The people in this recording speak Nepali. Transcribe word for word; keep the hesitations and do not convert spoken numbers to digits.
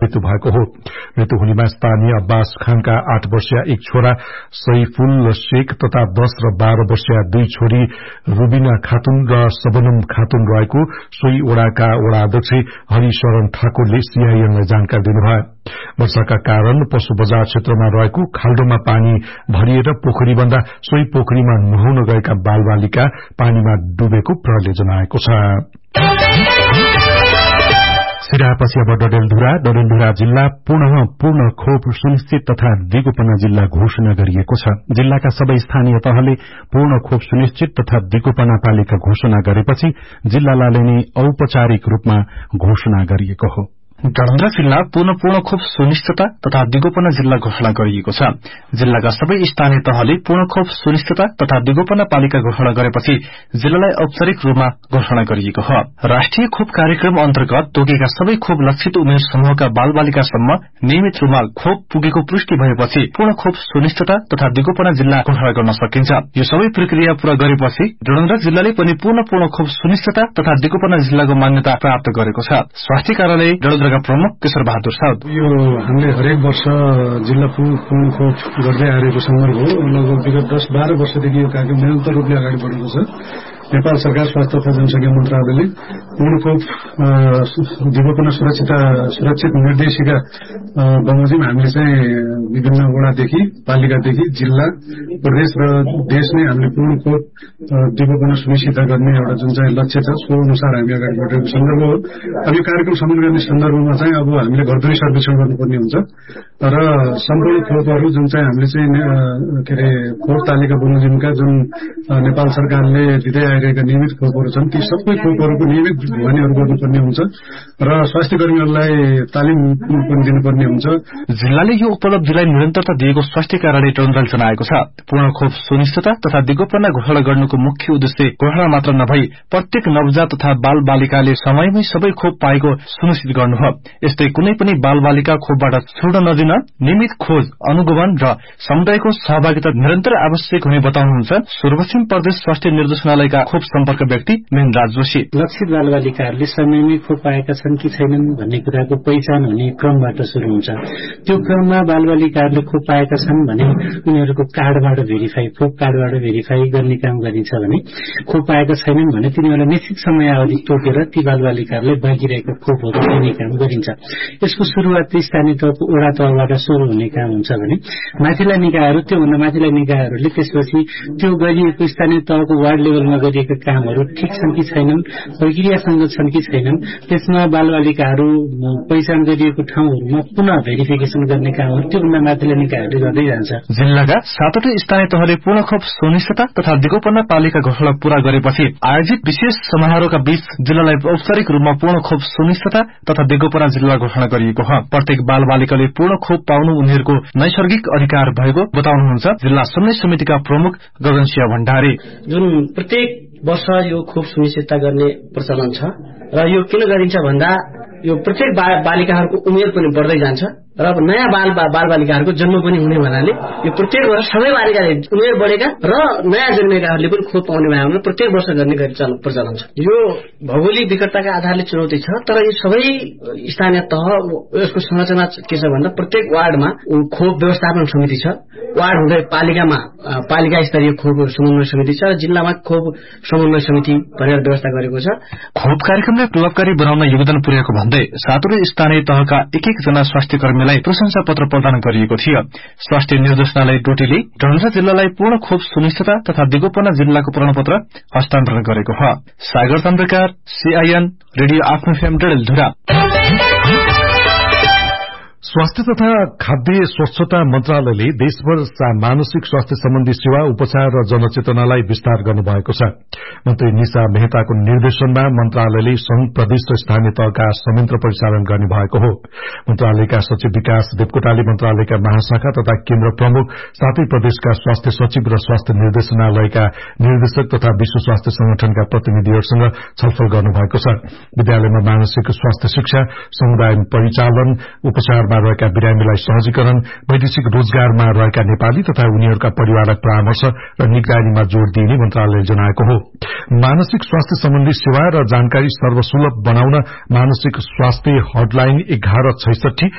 मृत्यु भएको हो। मृत्यु हुनेमा स्थानीय अब्बास खानका आठ वर्षीय एक छोरा सैफुल शेख तथा दस र बाह्र वर्षीय दुई छोरी रुबिना खातुन र सबनम खातुन रहेको सोही ओडाका ओडा अध्यक्ष हरिशरण ठाकुरले सीआईएनलाई जानकारी दिनुभयो। वर्षाका कारण पशु बजार क्षेत्रमा रहेको खाल्डोमा पानी भरिएर पोखरी बन्दा सोही पोखरीमा नुहाउन गएका बालबालिका पानीमा डुबेको प्रहरीले जनाएको छ। सिरापछि अब डडेलधुरा डडेलधुरा जिल्ला पुनः पूर्ण खोप सुनिश्चित तथा दिगोपना जिल्ला घोषणा गरिएको छ। जिल्लाका सबै स्थानीय तहले पूर्ण खोप सुनिश्चित तथा दिगोपना पालिका घोषणा गरेपछि जिल्लालाई नै औपचारिक रूपमा घोषणा गरिएको हो। डडेलधुरा जिल्ला पूर्ण पूर्ण खोप सुनिश्चितता तथा दिगोपना जिल्ला घोषणा गरिएको छ। जिल्लाका सबै स्थानीय तहले पूर्ण खोप सुनिश्चितता तथा दिगोपना पालिका घोषणा गरेपछि जिल्लालाई औपचारिक रूपमा घोषणा गरिएको हो। राष्ट्रिय खोप कार्यक्रम अन्तर्गत तोकेका सबै खोप लक्षित उमेर समूहका बालबालिकासम्म नियमित रूपमा खोप पुगेको पुष्टि भएपछि पूर्ण खोप सुनिश्चितता तथा दिगोपना जिल्ला घोषणा गर्न सकिन्छ। यो सबै प्रक्रिया पूरा गरेपछि डडेलधुरा जिल्लाले पनि पूर्ण पूर्ण खोप सुनिश्चितता तथा दिगोपना जिल्लाको मान्यता प्राप्त गरेको छ। स्वास्थ्य कार्यालय डडेलधुरा प्रमुख केशर बहादुर साउद यो हामीले हरेक वर्ष जिल्ला पूर्ण खोप गर्दै आएको सन्दर्भ हो। लगभग विगत दस बाह्र वर्षदेखि यो कार्यक्रम निरन्तर रूपले अगाडि बढेको छ। नेपाल सरकार स्वास्थ्य तथा जनसंख्या मन्त्रालयले पूर्ण खोप दिगोपना सुरक्षित सुरक्षित निर्देशिका बमोजिम हामीले चाहिँ विभिन्न वडादेखि पालिकादेखि जिल्ला प्रदेश र देश नै हामीले पूर्ण खोप दिगोपना सुनिश्चित गर्ने एउटा जुन चाहिँ लक्ष्य छ सो अनुसार हामी अगाडि बढेको सन्दर्भ हो। अब यो कार्यक्रम सम्पन्न गर्ने सन्दर्भमा चाहिँ अब हामीले घरधुरी सर्वेक्षण गर्नुपर्ने हुन्छ र सम्पूर्ण खोपहरू जुन चाहिँ हामीले चाहिँ के अरे खोप तालिका बमोजिमका जुन नेपाल सरकारले दिँदै आइरहेका नियमित खोपहरू छन् ती सबै खोपहरूको नियमित ढुवानीहरू गर्नुपर्ने हुन्छ र स्वास्थ्य कर्मीहरूलाई तालिम पनि दिनुपर्ने हुन्छ। जिल्लाले यो उपलब्धिलाई निरन्तरता दिएको स्वास्थ्य कार्यालय डडेलधुराले जनाएको छ। पूर्ण खोप सुनिश्चितता तथा दिगोपना घोषणा गर्नुको मुख्य उद्देश्य घोषणा मात्र नभई प्रत्येक नवजात तथा बाल बालिकाले समयमै सबै खोप पाएको सुनिश्चित गर्नु हो। यस्तै कुनै पनि बाल बालिका खोपबाट छुट्न नदिन नियमित खोज अनुगमन र समुदायको सहभागिता निरन्तर आवश्यक हुने बताउनुहुन्छ सुदूरपश्चिम प्रदेश स्वास्थ्य निर्देशनालयका खोप सम्पर्क व्यक्ति मेहनराज जोशी। लक्षित बालबालिकाहरूले समयमै खोप पाएका छन् कि छैनन् भन्ने कुराको पहिचान हुने क्रमबाट शुरू हुन्छ। त्यो क्रममा बालबालिकाहरूले खोप पाएका छन् भने उनीहरूको कार्डबाट भेरिफाई खोप कार्डबाट भेरिफाई गर्ने काम गरिन्छ भने खोप पाएका छैनन् भने तिनीहरूलाई निश्चित समयावधि तोकेर ती बालबालिकाहरूले बाँकी रहेका खोपहरू दिने काम गरिन्छ। यसको सुरुवात स्थानीय तहको ओडा तहबाट शुरू हुने काम हुन्छ भने माथिल्ला निकायहरू त्योभन्दा माथिल्ला निकायहरूले त्यसपछि त्यो गरिएको स्थानीय तहको वार्ड लेभलमा गरिएका कामहरू ठिक छन् कि छैनन् प्रक्रियासँग छन् कि छैनन् त्यसमा बालबालिकाहरू पहिचान गरिएको ठाउँहरूमा पुनः भेरिफिकेसन गर्ने कामहरू त्योभन्दा माथिल्ला निकायहरूले गर्दै जान्छ। जिल्लाका सातवटै स्थानीय तहले पूर्ण खोप सुनिश्चितता तथा दिगोपना पालिका घोषणा पूरा गरेपछि आयोजित विशेष समारोहका बीच जिल्लालाई औपचारिक रूपमा पूर्ण खोप सुनिश्चितता तथा दिगोपना जिल्ला घोषणा गरिएको हो। प्रत्येक बाल बालिकाले पूर्ण खोप पाउनु उनीहरूको नैसर्गिक अधिकार भएको बताउनुहुन्छ जिल्ला समन्वय समितिका प्रमुख गगनसिंह भण्डारी। जुन प्रत्येक वर्ष यो खोप सुनिश्चितता गर्ने प्रचलन छ र यो किन गरिन्छ भन्दा यो प्रत्येक बालिकाहरूको उमेर पनि बढ्दै जान्छ र नयाँ बाल बालबालिकाहरूको जन्म पनि हुने हुनाले यो प्रत्येक वर्ष सबै बालिकाले उमेर बढेका र नयाँ जन्मेकाहरूले पनि खोप पाउने भएमा प्रत्येक वर्ष गर्ने गरी प्रचलन छ। यो भौगोलिक विकटताका आधारले चुनौती छ तर यो सबै स्थानीय तह यसको संरचना के छ भन्दा प्रत्येक वार्डमा खोप व्यवस्थापन समिति छ। वार्ड हुँदै पालिकामा पालिका स्तरीय खोप समन्वय समिति छ र जिल्लामा खोप समन्वय समिति भनेर व्यवस्था गरेको छ। खोप कार्यक्रमलाई प्रभावकारी बनाउन योगदान पुर्याएको भन्दै सातवटै स्थानीय तहका एक एकजना स्वास्थ्य कर्मीलाई प्रशंसा पत्र प्रदान गरिएको थियो। स्वास्थ्य निर्देशनालय डोटीले डडेलधुरा जिल्लालाई पूर्ण खोप सुनिश्चितता तथा दिगोपना जिल्लाको प्रमाणपत्र हस्तान्तरण गरेको हो। सागर तम्बेकार सीआईएन रेडियो आफ्नो फेम डडेलधुरा। स्वास्थ्य तथा खाद्य स्वच्छता मन्त्रालयले देशभर मानसिक स्वास्थ्य सम्बन्धी सेवा उपचार र जनचेतनालाई विस्तार गर्नुभएको छ। मन्त्री निशा मेहताको निर्देशनमा मन्त्रालयले संघ प्रदेश र स्थानीय तहका संयन्त्र परिचालन गर्ने भएको हो। मन्त्रालयका सचिव विकास देवकोटाले मन्त्रालयका महाशाखा तथा केन्द्र प्रमुख साथै प्रदेशका स्वास्थ्य सचिव र स्वास्थ्य निर्देशनालयका निर्देशक तथा विश्व स्वास्थ्य संगठनका प्रतिनिधिहरूसँग छलफल गर्नुभएको छ। विद्यालयमा मानसिक स्वास्थ्य शिक्षा, समुदाय परिचालन, उपचारमा रहेका बिरामीलाई सहजीकरण, वैदेशिक रोजगारमा रहेका नेपाली तथा उनीहरूका परिवारलाई परामर्श र निगरानीमा जोड़ दिइने मन्त्रालयले जनाएको हो। मानसिक स्वास्थ्य सम्बन्धी सेवा र जानकारी सर्वसुलभ बनाउन मानसिक स्वास्थ्य हटलाइन एघार छैसठी